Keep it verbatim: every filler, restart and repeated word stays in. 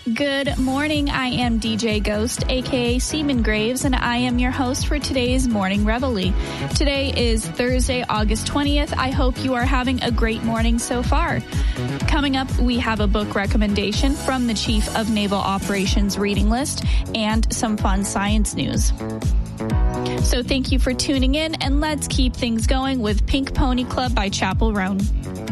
Good morning. I am D J Ghost, aka Seaman Graves, and I am your host for today's Morning Reveille. Today is Thursday, August twentieth. I hope you are having a great morning so far. Coming up, we have a book recommendation from the Chief of Naval Operations reading list and some fun science news. So thank you for tuning in, and let's keep things going with Pink Pony Club by Chappell Roan.